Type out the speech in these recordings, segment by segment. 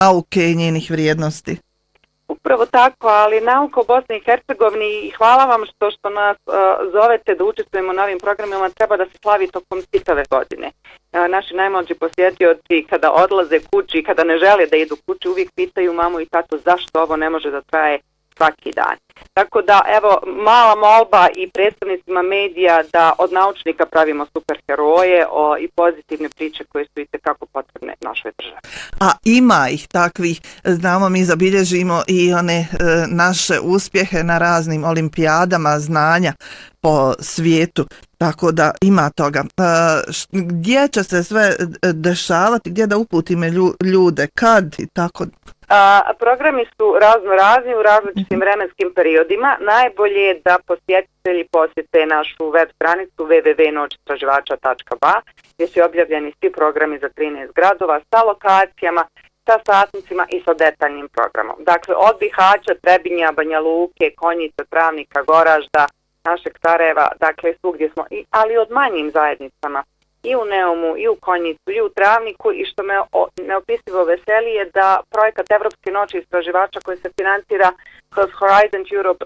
nauke i njenih vrijednosti. Upravo tako, ali nauka u Bosni i Hercegovini, i hvala vam što nas zovete da učestvujemo na ovim programima, treba da se slavi tokom čitave godine. Naši najmlađi posjetioci kada odlaze kući, kada ne žele da idu kući, uvijek pitaju mamu i tatu zašto ovo ne može da traje svaki dan. Tako da, evo, mala molba i predstavnicima medija da od naučnika pravimo superheroje i pozitivne priče koje su itekako potrebne našoj državi. A ima ih takvih, znamo, mi zabilježimo i one naše uspjehe na raznim olimpijadama znanja po svijetu, tako da ima toga. Gdje će se sve dešavati, gdje da uputime ljude, kad i tako? Programi su razni u različitim vremenskim periodima. Najbolje je da posjetitelji posjete našu web stranicu www.noćistraživača.ba gdje su objavljeni svi programi za 13 gradova sa lokacijama, sa satnicima i sa detaljnim programom. Dakle, od Bihaća, Trebinja, Banja Luke, Konjica, Travnika, Goražda, našeg Sarajeva, dakle svugdje smo, ali od manjim zajednicama, i u Neumu, i u Konjicu, i u Travniku, i što me neopisivo veseli je da projekat Evropske noći istraživača koji se financira kroz Horizon Europe,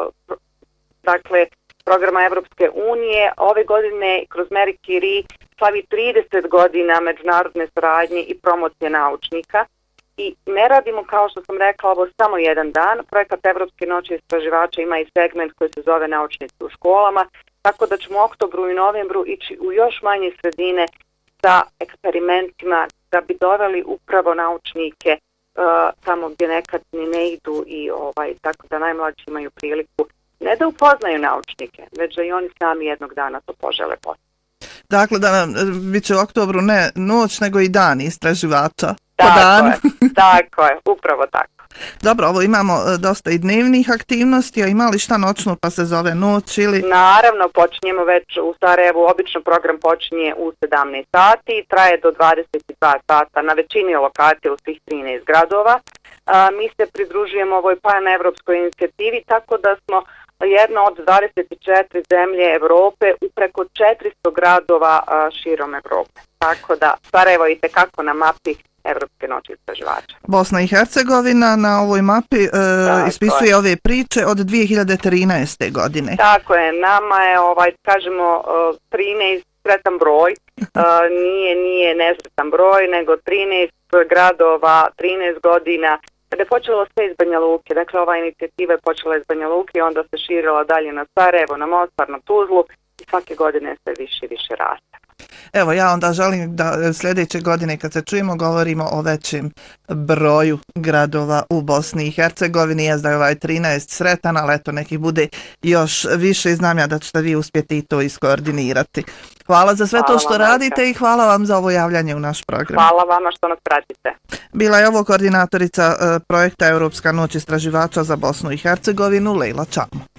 dakle programa Evropske unije, ove godine kroz Marie Curie slavi 30 godina međunarodne saradnje i promocije naučnika. I ne radimo, kao što sam rekla, ovo samo jedan dan. Projekat Evropske noći istraživača ima i segment koji se zove Naučnici u školama, tako da ćemo u oktobru i novembru ići u još manje sredine sa eksperimentima da bi doveli upravo naučnike tamo gdje nekad ni ne idu i tako da najmlađi imaju priliku ne da upoznaju naučnike, već da i oni sami jednog dana to požele postati. Dakle, da nam bit će u oktobru ne noć, nego i dan istraživača. Tako je, upravo tako. Dobro, ovo imamo dosta i dnevnih aktivnosti, a ima li šta noćno pa se zove noć ili? Naravno, počinjemo već u Sarajevu, obično program počinje u 17 sati, traje do 22 sata na većini lokacija u svih 13 gradova. Mi se pridružujemo ovoj panevropskoj inicijativi, tako da smo jedna od 24 zemlje Evrope u preko 400 gradova širom Evrope. Tako da Sarajevo je itekako na mapi Evropske noći istraživača. Bosna i Hercegovina na ovoj mapi ispisuje ove priče od 2013. godine. Tako je, nama je, kažemo, 13 sretan broj, nije nesretan broj, nego 13 gradova, 13 godina. Kada je počelo sve iz Banja Luke, dakle ova inicijativa je počela iz Banja Luke i onda se širila dalje na Sarajevo, na Mostar, na Tuzlu i svake godine sve više i više raste. Evo, ja onda želim da sljedeće godine kad se čujemo govorimo o većem broju gradova u Bosni i Hercegovini. Jaz da je 13 sretan, ali eto nekih bude još više i znam ja da ćete vi uspjeti i to iskoordinirati. Hvala za sve to što radite i hvala vam za ovo javljanje u naš program. Hvala vama što nas pratite. Bila je ovo koordinatorica projekta Europska noć istraživača za Bosnu i Hercegovinu, Lejla Čamo.